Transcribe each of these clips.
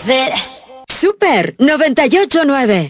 worth it. Super 98.9.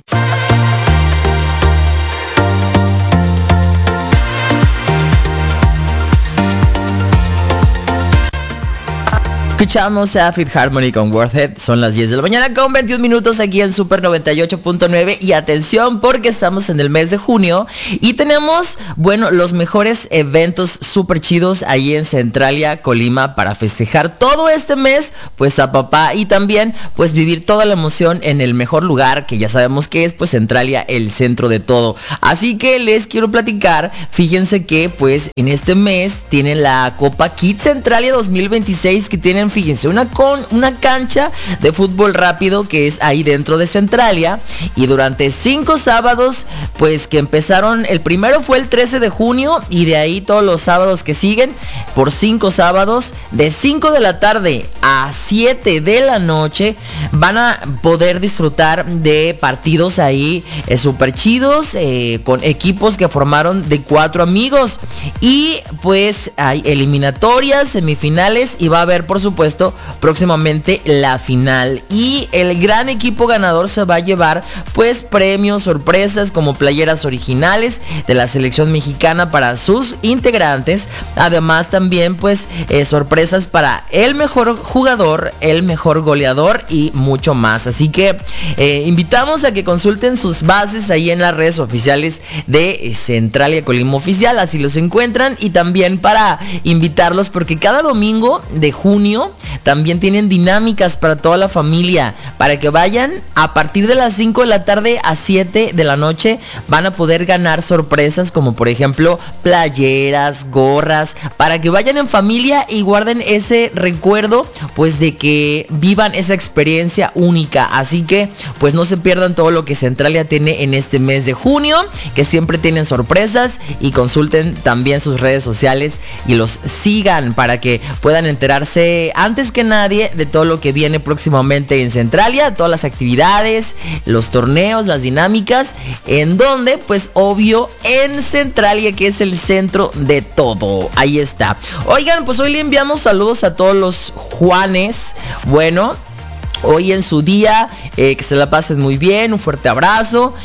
Escuchamos a Fifth Harmony con Worth It. Son las 10 de la mañana con 21 minutos aquí en Super 98.9. Y atención porque estamos en el mes de junio y tenemos, bueno, los mejores eventos súper chidos ahí en Centralia, Colima, para festejar todo este mes, pues a papá, y también pues vivir toda la emoción en el mejor lugar, que ya sabemos que es pues Centralia, el centro de todo. Así que les quiero platicar, fíjense que pues en este mes tienen la Copa Kids Centralia 2026, que tienen, fíjense, una cancha de fútbol rápido que es ahí dentro de Centralia, y durante 5 sábados, pues que empezaron, el primero fue el 13 de junio y de ahí todos los sábados que siguen, por 5 sábados, de 5 de la tarde a 7 de la noche, van a poder disfrutar de partidos ahí súper chidos, con equipos que formaron de 4 amigos, y pues hay eliminatorias, semifinales, y va a haber, por supuesto, próximamente la final, y el gran equipo ganador se va a llevar pues premios, sorpresas como playeras originales de la selección mexicana para sus integrantes, además también pues sorpresas para el mejor jugador, el mejor goleador y mucho más. Así que invitamos a que consulten sus bases ahí en las redes oficiales de Centralia Colima Oficial, así los encuentran, y también para invitarlos porque cada domingo de junio también tienen dinámicas para toda la familia, para que vayan a partir de las 5 de la tarde a 7 de la noche. Van a poder ganar sorpresas como por ejemplo playeras, gorras, para que vayan en familia y guarden ese recuerdo, pues de que vivan esa experiencia única. Así que pues no se pierdan todo lo que Centralia tiene en este mes de junio, que siempre tienen sorpresas, y consulten también sus redes sociales y los sigan para que puedan enterarse antes que nadie de todo lo que viene próximamente en Centralia, todas las actividades, los torneos, las dinámicas, en donde pues obvio en Centralia, que es el centro de todo. Ahí está. Oigan, pues hoy le enviamos saludos a todos los Juanes. Bueno, hoy en su día, que se la pasen muy bien, un fuerte abrazo,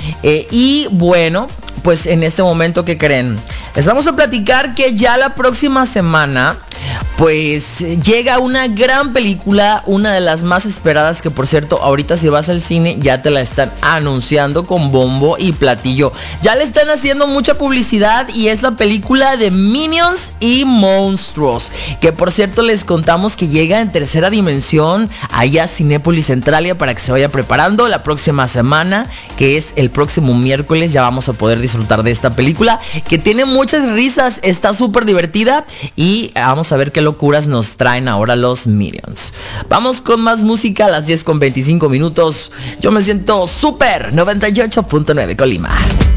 y bueno, pues en este momento, ¿qué creen? Les vamos a platicar que ya la próxima semana pues llega una gran película, una de las más esperadas, que por cierto ahorita si vas al cine ya te la están anunciando con bombo y platillo, ya le están haciendo mucha publicidad, y es la película de Minions y Monstruos, que por cierto les contamos que llega en tercera dimensión allá a Cinépolis Centralia, para que se vaya preparando la próxima semana, que es el próximo miércoles. Ya vamos a poder disfrutar de esta película, que tiene muchas risas, está súper divertida, y vamos a ver qué locuras nos traen ahora los Minions. Vamos con más música a las 10 con 25 minutos. Yo me siento súper 98.9 Colima.